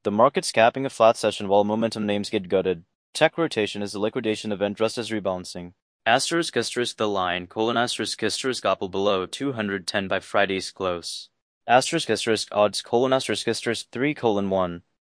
The market's capping a flat session while momentum names get gutted. Tech rotation is a liquidation event dressed as rebalancing. The line, Gapple below 210 by Friday's close. Odds, 3:1.